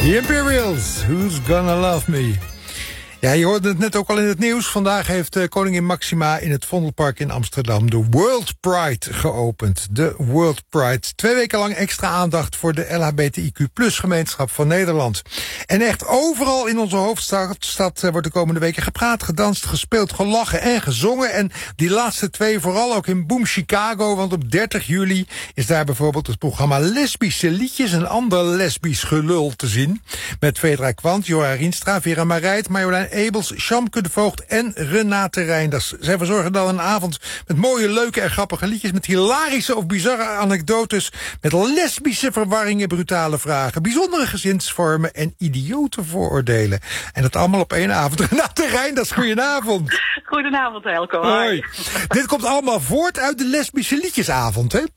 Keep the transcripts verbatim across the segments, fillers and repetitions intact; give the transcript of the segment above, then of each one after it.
The Imperials, Who's Gonna Love Me? Ja, je hoorde het net ook al in het nieuws. Vandaag heeft uh, koningin Maxima in het Vondelpark in Amsterdam de World Pride geopend. De World Pride. Twee weken lang extra aandacht voor de L H B T I Q plus gemeenschap van Nederland. En echt overal in onze hoofdstad stad, uh, wordt de komende weken gepraat, gedanst, gespeeld, gelachen en gezongen. En die laatste twee vooral ook in Boom Chicago. Want op dertig juli is daar bijvoorbeeld het programma Lesbische Liedjes, een ander lesbisch gelul te zien. Met Vedra Kwant, Jora Rienstra, Vera Marijt, Marjolein Ebels, Shamke de Voogd en Renate Reinders. Zij verzorgen dan een avond met mooie, leuke en grappige liedjes, met hilarische of bizarre anekdotes, met lesbische verwarringen, brutale vragen, bijzondere gezinsvormen en idiote vooroordelen. En dat allemaal op één avond. Renate Reinders, goedenavond. Goedenavond, Elko. Hoi. Dit komt allemaal voort uit de lesbische liedjesavond, hè?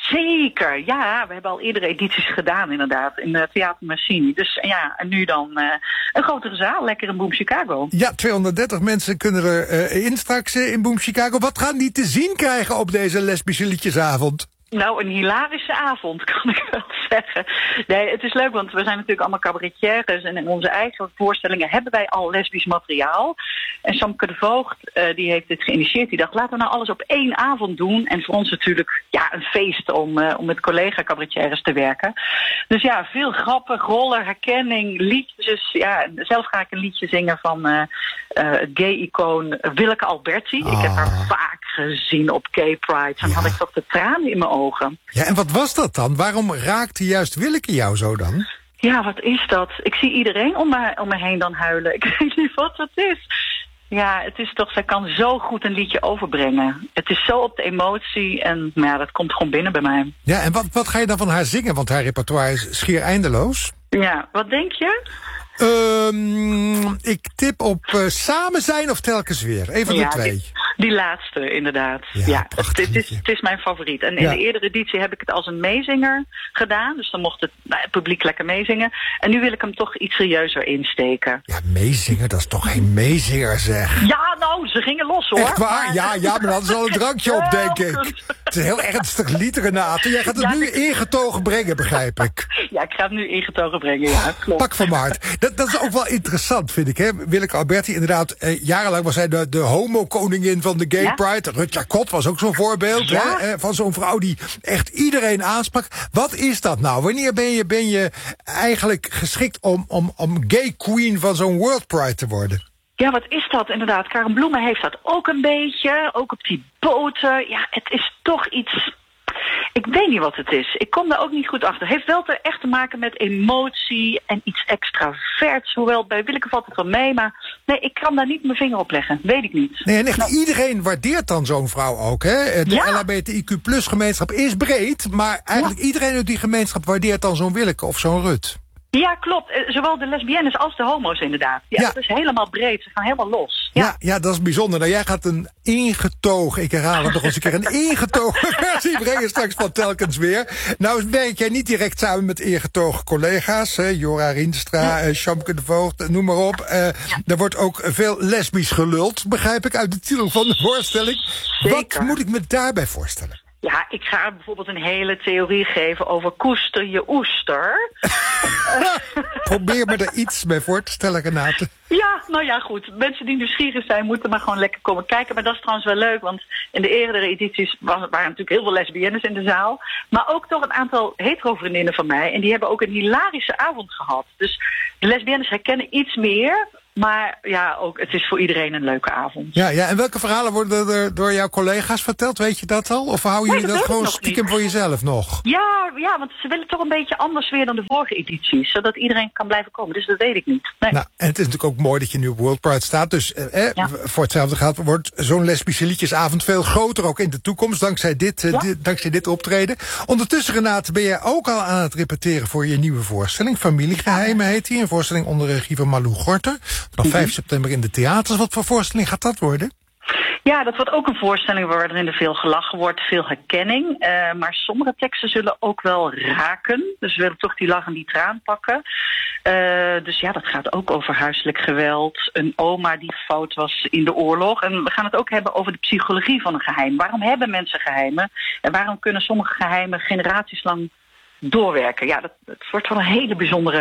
Zeker, ja. We hebben al eerdere edities gedaan, inderdaad, in de Theater Massini. Dus ja, en nu dan uh, een grotere zaal, lekker in Boom Chicago. Ja, tweehonderddertig mensen kunnen er uh, in straks uh, in Boom Chicago. Wat gaan die te zien krijgen op deze lesbische liedjesavond? Nou, een hilarische avond, kan ik wel zeggen. Nee, het is leuk, want we zijn natuurlijk allemaal cabaretières en in onze eigen voorstellingen hebben wij al lesbisch materiaal. En Shamke de Voogd, uh, die heeft dit geïnitieerd. Die dacht, laten we nou alles op één avond doen. En voor ons natuurlijk ja, een feest om, uh, om met collega-cabaretières te werken. Dus ja, veel grappen, rollen, herkenning, liedjes. Ja, zelf ga ik een liedje zingen van uh, uh, gay-icoon Willeke Alberti. Oh. Ik heb haar vaak gezien op Gay Pride. Dan ja. had ik toch de tranen in mijn ogen. Ja, en wat was dat dan? Waarom raakte juist Willeke jou zo dan? Ja, wat is dat? Ik zie iedereen om me, om me heen dan huilen. Ik weet niet wat dat is. Ja, het is toch, zij kan zo goed een liedje overbrengen. Het is zo op de emotie en nou ja, dat komt gewoon binnen bij mij. Ja, en wat, wat ga je dan van haar zingen? Want haar repertoire is schier eindeloos. Ja, wat denk je? Um, ik tip op uh, Samen zijn of Telkens weer. Even ja, de twee. Die, die laatste, inderdaad. Ja, ja het, het, is, het is mijn favoriet. En in ja. de eerdere editie heb ik het als een meezinger gedaan. Dus dan mocht het, nou, het publiek lekker meezingen. En nu wil ik hem toch iets serieuzer insteken. Ja, meezinger, dat is toch geen meezinger, zeg. Ja, nou, ze gingen los, hoor. Echt waar? Maar... Ja, ja, maar dan is al een drankje op, denk ik. Het is een heel ernstig lied, Renate. Jij gaat het ja, nu ik... ingetogen brengen, begrijp ik. Ja, ik ga het nu ingetogen brengen, ja, klopt. Pak van Maart. Dat, dat is ook wel interessant, vind ik, hè. Willeke Alberti, inderdaad, eh, jarenlang was zij de, de homo-koningin van de Gay ja? Pride. Rutja Kot was ook zo'n voorbeeld, ja? hè, eh, van zo'n vrouw die echt iedereen aansprak. Wat is dat nou? Wanneer ben je, ben je eigenlijk geschikt om, om, om gay queen van zo'n World Pride te worden? Ja, wat is dat inderdaad? Karen Bloemen heeft dat ook een beetje. Ook op die boten. Ja, het is toch iets... Ik weet niet wat het is. Ik kom daar ook niet goed achter. Het heeft wel te, echt te maken met emotie en iets extraverts. Hoewel, bij Willeke valt het wel mee. Maar nee, ik kan daar niet mijn vinger op leggen. Weet ik niet. Nee, en echt nou. Iedereen waardeert dan zo'n vrouw ook. Hè? De ja. L H B T I Q plus gemeenschap is breed. Maar eigenlijk ja. iedereen uit die gemeenschap waardeert dan zo'n Willeke of zo'n Rut. Ja, klopt. Zowel de lesbiennes als de homo's inderdaad. Ja, ja. Dat is helemaal breed. Ze gaan helemaal los. Ja, ja, ja, dat is bijzonder. Nou, jij gaat een ingetogen, ik herhaal het nog eens een keer, een ingetogen versie brengen straks van Telkens weer. Nou werk jij niet direct samen met ingetogen collega's. Hè? Jora Rienstra, ja. uh, Shamke de Voogd, noem maar op. Uh, ja. Er wordt ook veel lesbisch geluld, begrijp ik, uit de titel van de voorstelling. Zeker. Wat moet ik me daarbij voorstellen? Ja, ik ga bijvoorbeeld een hele theorie geven over koester je oester. Probeer me er iets bij voor te stellen, Renate. Ja, nou ja, goed. Mensen die nieuwsgierig zijn, moeten maar gewoon lekker komen kijken. Maar dat is trouwens wel leuk, want in de eerdere edities waren natuurlijk heel veel lesbiennes in de zaal. Maar ook toch een aantal hetero-vriendinnen van mij. En die hebben ook een hilarische avond gehad. Dus de lesbiennes herkennen iets meer. Maar ja, ook, het is voor iedereen een leuke avond. Ja, ja, en welke verhalen worden er door jouw collega's verteld? Weet je dat al? Of hou je nee, dat, dat gewoon stiekem niet. Voor jezelf nog? Ja, ja, want ze willen toch een beetje anders weer dan de vorige edities. Zodat iedereen kan blijven komen. Dus dat weet ik niet. Nee. Nou, en het is natuurlijk ook mooi dat je nu op World Pride staat. Dus eh, ja. voor hetzelfde gaat wordt zo'n lesbische liedjesavond veel groter ook in de toekomst. Dankzij dit, ja. dit, dankzij dit optreden. Ondertussen, Renate, ben jij ook al aan het repeteren voor je nieuwe voorstelling. Familiegeheimen heet die. Een voorstelling onder regie van Malou Gorter. Vanaf vijf september in de theaters. Wat voor voorstelling gaat dat worden? Ja, dat wordt ook een voorstelling waarin er veel gelachen wordt, veel herkenning. Uh, maar sommige teksten zullen ook wel raken. Dus we willen toch die lach en die traan pakken. Uh, dus ja, dat gaat ook over huiselijk geweld. Een oma die fout was in de oorlog. En we gaan het ook hebben over de psychologie van een geheim. Waarom hebben mensen geheimen? En waarom kunnen sommige geheimen generaties lang doorwerken? Ja, dat, dat wordt wel een hele bijzondere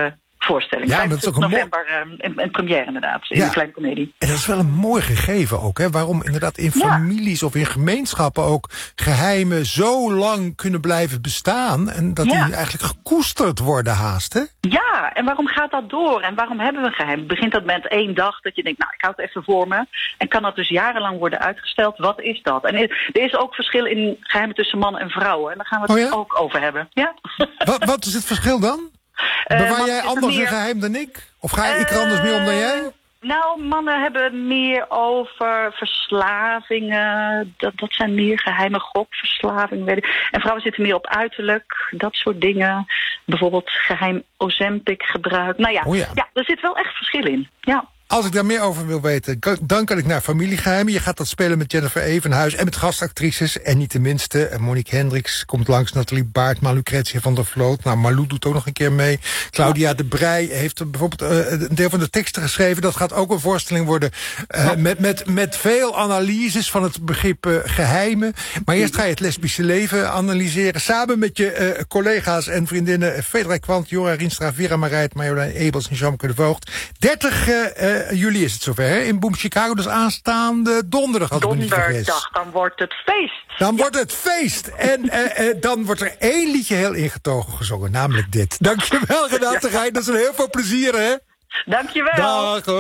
voorstelling. Ja, dat is ook een november mooi... uh, een, een première inderdaad, in ja. een kleine comedie. En dat is wel een mooi gegeven ook, hè? Waarom inderdaad in families ja. of in gemeenschappen ook geheimen zo lang kunnen blijven bestaan en dat ja. die eigenlijk gekoesterd worden haast, hè? Ja, en waarom gaat dat door? En waarom hebben we een geheim? Begint dat met één dag dat je denkt, nou, ik hou het even voor me. En kan dat dus jarenlang worden uitgesteld? Wat is dat? En er is ook verschil in geheimen tussen mannen en vrouwen. En daar gaan we het oh ja? ook over hebben. Ja. Wat, wat is het verschil dan? Bewaar uh, jij anders meer... een geheim dan ik? Of ga ik er anders mee om dan jij? Nou, mannen hebben meer over verslavingen. Dat, dat zijn meer geheime gokverslavingen. Weet ik. En vrouwen zitten meer op uiterlijk. Dat soort dingen. Bijvoorbeeld geheim Ozempic gebruik. Nou ja, oh ja. ja, er zit wel echt verschil in. Ja. Als ik daar meer over wil weten, dan kan ik naar Familiegeheimen. Je gaat dat spelen met Jennifer Evenhuis en met gastactrices. En niet de minste, Monique Hendricks komt langs, Nathalie Baartma, Lucretia van der Vloot. Nou, Malou doet ook nog een keer mee. Claudia de Breij heeft bijvoorbeeld uh, een deel van de teksten geschreven. Dat gaat ook een voorstelling worden uh, met, met, met veel analyses van het begrip uh, geheimen. Maar eerst ga je het lesbische leven analyseren. Samen met je uh, collega's en vriendinnen Federa Kwant, Jora Rienstra, Vera Marijt, Marjolein Ebels en Jean-Marc de Voogd. dertig uh, juli is het zover, hè? In Boom Chicago, dus aanstaande donderdag. Als donderdag, dan wordt het feest. Dan ja. wordt het feest. En uh, uh, dan wordt er één liedje heel ingetogen gezongen, namelijk dit. Dankjewel, Renate Gein. Dat is een heel veel plezier, hè? Dankjewel. Dag.